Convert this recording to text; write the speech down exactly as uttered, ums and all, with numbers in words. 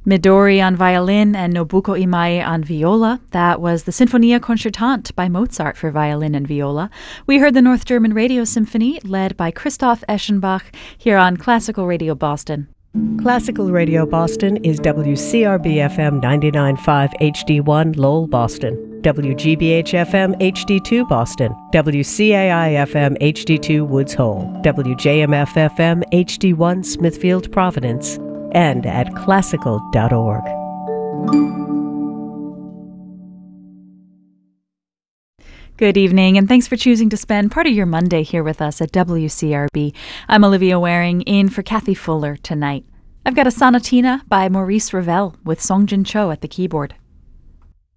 Midori on violin and Nobuko Imai on viola. That was the Sinfonia Concertante by Mozart for violin and viola. We heard the North German Radio Symphony led by Christoph Eschenbach here on Classical Radio Boston. Classical Radio Boston is W C R B F M ninety-nine point five H D one Lowell, Boston, W G B H F M H D two Boston, W C A I F M H D two Woods Hole, W J M F F M H D one Smithfield, Providence, and at classical dot org. Good evening, and thanks for choosing to spend part of your Monday here with us at W C R B. I'm Olivia Waring, in for Kathy Fuller tonight. I've got a sonatina by Maurice Ravel with Song Jin Cho at the keyboard.